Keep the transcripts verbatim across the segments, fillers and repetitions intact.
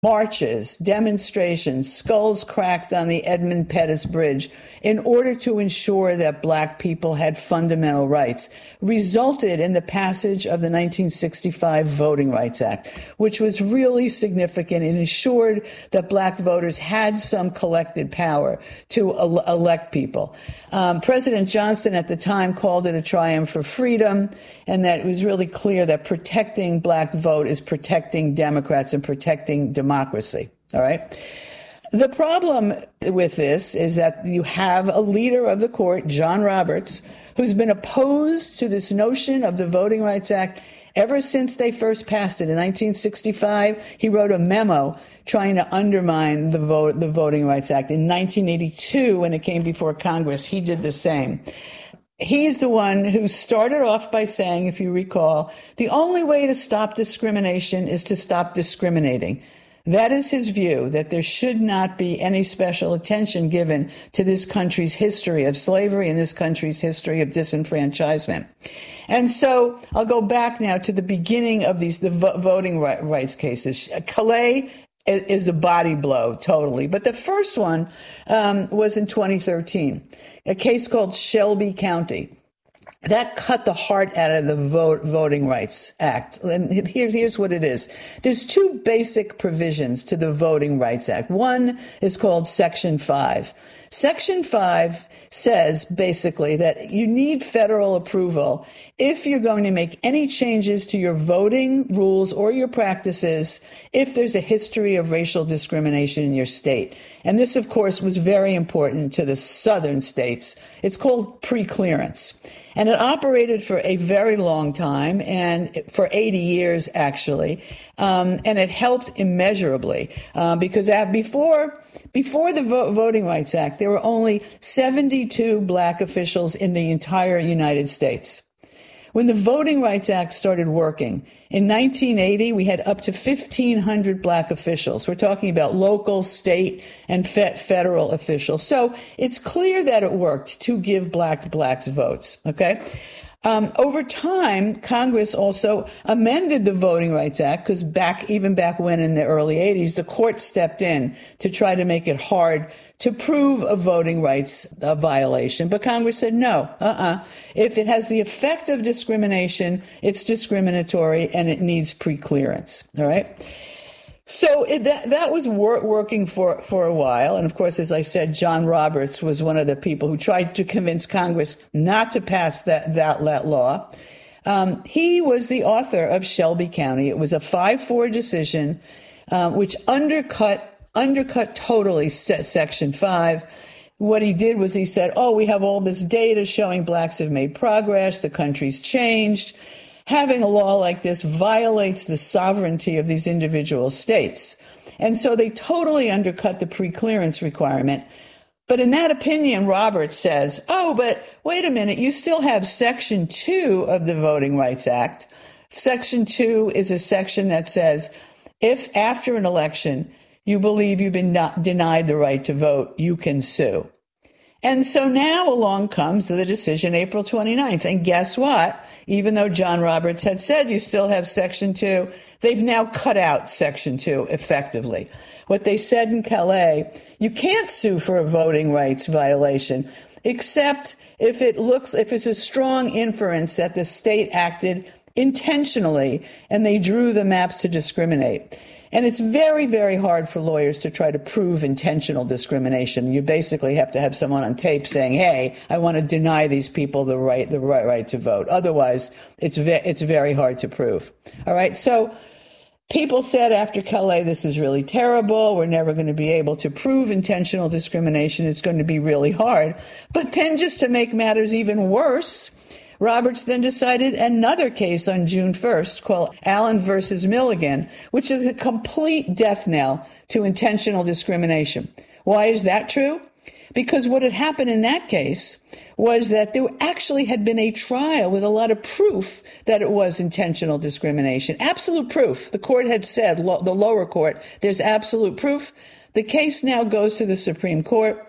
marches, demonstrations, skulls cracked on the Edmund Pettus Bridge in order to ensure that black people had fundamental rights, resulted in the passage of the nineteen sixty-five Voting Rights Act, which was really significant and ensured that black voters had some collected power to el- elect people. Um, President Johnson at the time called it a triumph for freedom, and that it was really clear that protecting black vote is protecting Democrats and protecting democracy. Democracy. All right. The problem with this is that you have a leader of the court, John Roberts, who's been opposed to this notion of the Voting Rights Act ever since they first passed it in nineteen sixty-five. He wrote a memo trying to undermine the vote, the Voting Rights Act. In nineteen eighty-two, when it came before Congress, he did the same. He's the one who started off by saying, if you recall, the only way to stop discrimination is to stop discriminating. That is his view, that there should not be any special attention given to this country's history of slavery and this country's history of disenfranchisement. And so I'll go back now to the beginning of these the vo- voting rights cases. Calais is the body blow, totally. But the first one um, was in twenty thirteen, a case called Shelby County. That cut the heart out of the vote, Voting Rights Act. And here, here's what it is. There's two basic provisions to the Voting Rights Act. One is called Section five. Section five says basically that you need federal approval if you're going to make any changes to your voting rules or your practices if there's a history of racial discrimination in your state. And this, of course, was very important to the southern states. It's called preclearance. And it operated for a very long time, and for eighty years, actually. Um, and it helped immeasurably, uh, because before, before the Vo- Voting Rights Act, there were only seventy-two black officials in the entire United States. When the Voting Rights Act started working, in nineteen eighty, we had up to fifteen hundred black officials. We're talking about local, state, and fe- federal officials. So it's clear that it worked to give blacks blacks votes, okay? Um, over time, Congress also amended the Voting Rights Act because back, even back when in the early eighties, the court stepped in to try to make it hard to prove a voting rights uh, violation. But Congress said, no, uh-uh. If it has the effect of discrimination, it's discriminatory and it needs preclearance. All right. So it, that, that was wor- working for, for a while. And of course, as I said, John Roberts was one of the people who tried to convince Congress not to pass that, that, that law. Um, he was the author of Shelby County. It was a five four decision, uh, which undercut undercut totally Section five. What he did was he said, oh, we have all this data showing blacks have made progress, the country's changed. Having a law like this violates the sovereignty of these individual states. And so they totally undercut the preclearance requirement. But in that opinion, Roberts says, oh, but wait a minute, you still have Section two of the Voting Rights Act. Section two is a section that says if after an election you believe you've been not denied the right to vote, you can sue. And so now along comes the decision April twenty-ninth. And guess what? Even though John Roberts had said you still have Section two, they've now cut out Section two effectively. What they said in Calais, you can't sue for a voting rights violation, except if it looks, if it's a strong inference that the state acted intentionally and they drew the maps to discriminate. And it's very, very hard for lawyers to try to prove intentional discrimination. You basically have to have someone on tape saying, hey, I want to deny these people the right, the right, right to vote. Otherwise, it's, ve- it's very hard to prove. All right. So people said after Calais, this is really terrible. We're never going to be able to prove intentional discrimination. It's going to be really hard. But then just to make matters even worse, Roberts then decided another case on June first called Allen versus Milligan, which is a complete death knell to intentional discrimination. Why is that true? Because what had happened in that case was that there actually had been a trial with a lot of proof that it was intentional discrimination. Absolute proof. The court had said, lo- the lower court, there's absolute proof. The case now goes to the Supreme Court.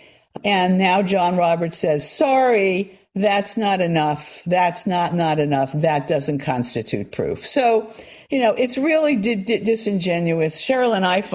And now John Roberts says, sorry, that's not enough. That's not not enough. That doesn't constitute proof. So You know, it's really di- di- disingenuous. Cheryl and I